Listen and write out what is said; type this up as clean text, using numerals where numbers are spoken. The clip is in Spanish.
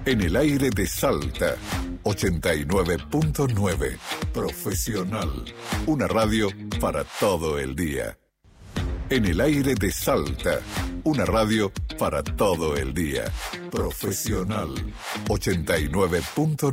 En el aire de Salta, 89.9. Profesional. Una radio para todo el día. En el aire de Salta, una radio para todo el día. Profesional. 89.9.